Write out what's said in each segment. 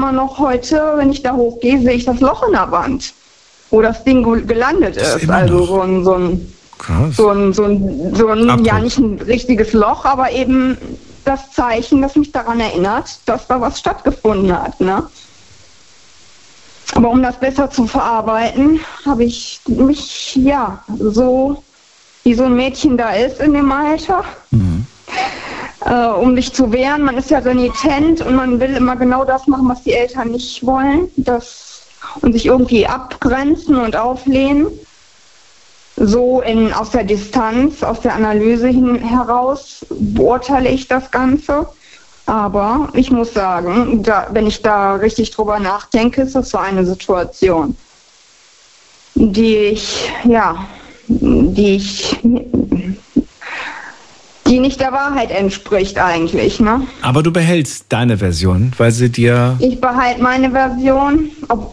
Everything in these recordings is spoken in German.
immer noch heute, wenn ich da hochgehe, sehe ich das Loch in der Wand, wo das Ding gelandet ist. Also so ein ja, nicht ein richtiges Loch, aber eben das Zeichen, das mich daran erinnert, dass da was stattgefunden hat, ne? Aber um das besser zu verarbeiten, habe ich mich, ja, so wie so ein Mädchen da ist in dem Alter, um sich zu wehren. Man ist ja renitent und man will immer genau das machen, was die Eltern nicht wollen, und sich irgendwie abgrenzen und auflehnen. So aus der Distanz, aus der Analyse heraus beurteile ich das Ganze. Aber ich muss sagen, wenn ich da richtig drüber nachdenke, ist das so eine Situation, die nicht der Wahrheit entspricht eigentlich, ne? Aber du behältst deine Version, weil sie dir... Ich behalte meine Version,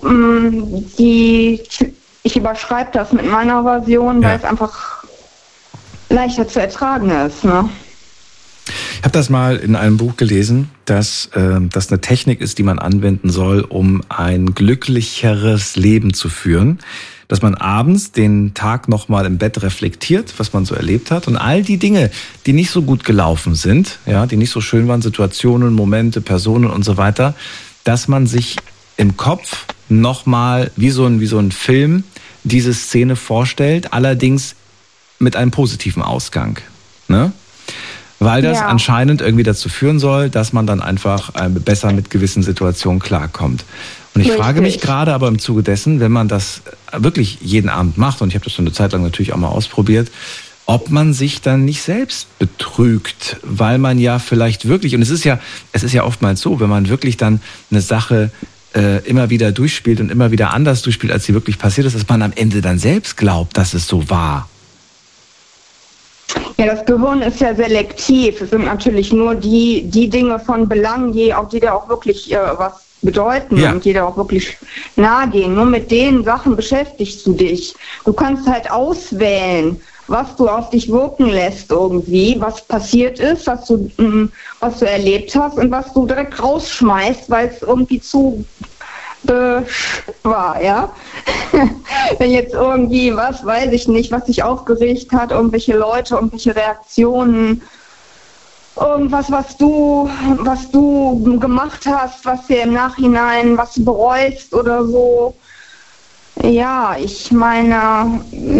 ich überschreibe das mit meiner Version, weil es einfach leichter zu ertragen ist, ne? Ich habe das mal in einem Buch gelesen, dass das eine Technik ist, die man anwenden soll, um ein glücklicheres Leben zu führen. Dass man abends den Tag nochmal im Bett reflektiert, was man so erlebt hat. Und all die Dinge, die nicht so gut gelaufen sind, ja, die nicht so schön waren, Situationen, Momente, Personen und so weiter, dass man sich im Kopf nochmal wie so ein Film diese Szene vorstellt, allerdings mit einem positiven Ausgang, ne? Weil das anscheinend irgendwie dazu führen soll, dass man dann einfach besser mit gewissen Situationen klarkommt. Und ich frage mich gerade aber im Zuge dessen, wenn man das wirklich jeden Abend macht, und ich habe das schon eine Zeit lang natürlich auch mal ausprobiert, ob man sich dann nicht selbst betrügt, weil man ja vielleicht wirklich, und es ist ja oftmals so, wenn man wirklich dann eine Sache immer wieder durchspielt und immer wieder anders durchspielt, als sie wirklich passiert ist, dass man am Ende dann selbst glaubt, dass es so war. Ja, das Gehirn ist ja selektiv. Es sind natürlich nur die Dinge von Belang, die dir auch wirklich was bedeuten und die dir auch wirklich nahe gehen. Nur mit den Sachen beschäftigst du dich. Du kannst halt auswählen, was du auf dich wirken lässt irgendwie, was passiert ist, was du erlebt hast und was du direkt rausschmeißt, weil es irgendwie zu war, ja. Wenn jetzt irgendwie was, weiß ich nicht, was dich aufgeregt hat, irgendwelche Leute, irgendwelche Reaktionen, irgendwas, was du gemacht hast, was dir im Nachhinein, was du bereust oder so. Ja, ich meine,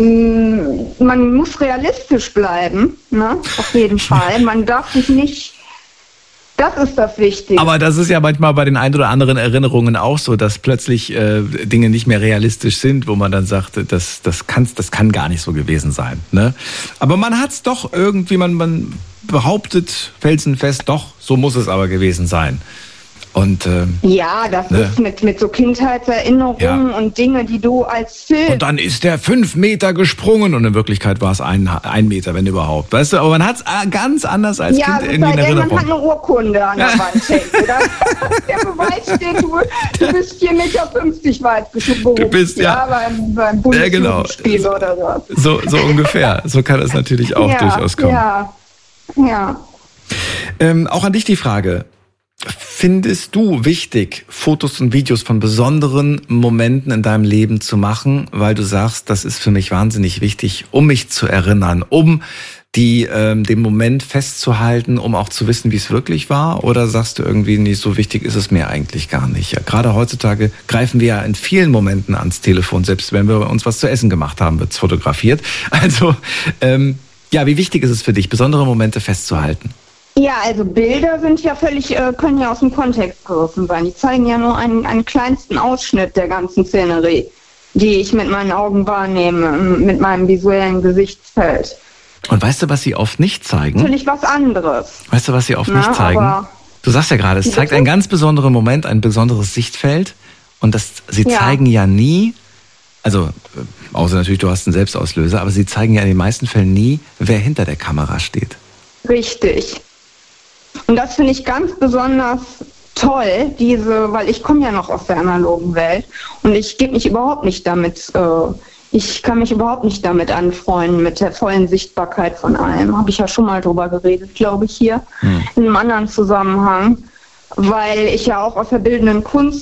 man muss realistisch bleiben, ne? Auf jeden Fall. Man darf sich nicht... Das ist das Wichtige. Aber das ist ja manchmal bei den ein oder anderen Erinnerungen auch so, dass plötzlich Dinge nicht mehr realistisch sind, wo man dann sagt, das kann gar nicht so gewesen sein, ne? Aber man hat es doch irgendwie, man behauptet felsenfest, doch, so muss es aber gewesen sein. Und, ja, das ist mit so Kindheitserinnerungen und Dinge, die du als Film... Und dann ist der 5 Meter gesprungen und in Wirklichkeit war es 1 Meter, wenn überhaupt. Weißt du, aber man hat es ganz anders als Kind irgendwie in Erinnerung. Ja, man hat eine Urkunde an der Wand hängen, oder? Der Beweis steht, du bist 4,50 Meter weit gesprungen. Du bist, beim Bundesliga-Spiel oder so. So ungefähr. So kann es natürlich auch durchaus kommen. Ja. Auch an dich die Frage. Findest du wichtig, Fotos und Videos von besonderen Momenten in deinem Leben zu machen, weil du sagst, das ist für mich wahnsinnig wichtig, um mich zu erinnern, um den Moment festzuhalten, um auch zu wissen, wie es wirklich war? Oder sagst du irgendwie, nee, so wichtig ist es mir eigentlich gar nicht? Ja, gerade heutzutage greifen wir ja in vielen Momenten ans Telefon, selbst wenn wir uns was zu essen gemacht haben, wird's fotografiert. Also, wie wichtig ist es für dich, besondere Momente festzuhalten? Ja, also Bilder sind ja können ja aus dem Kontext gerissen sein. Die zeigen ja nur einen kleinsten Ausschnitt der ganzen Szenerie, die ich mit meinen Augen wahrnehme, mit meinem visuellen Gesichtsfeld. Und weißt du, was sie oft nicht zeigen? Natürlich was anderes. Weißt du, was sie oft nicht zeigen? Du sagst ja gerade, es zeigt einen ganz besonderen Moment, ein besonderes Sichtfeld. Und sie zeigen ja nie, also außer natürlich, du hast einen Selbstauslöser, aber sie zeigen ja in den meisten Fällen nie, wer hinter der Kamera steht. Richtig. Und das finde ich ganz besonders toll, weil ich komme ja noch aus der analogen Welt und ich kann mich überhaupt nicht damit anfreunden mit der vollen Sichtbarkeit von allem. Habe ich ja schon mal drüber geredet, glaube ich, hier in einem anderen Zusammenhang, weil ich ja auch aus der bildenden Kunst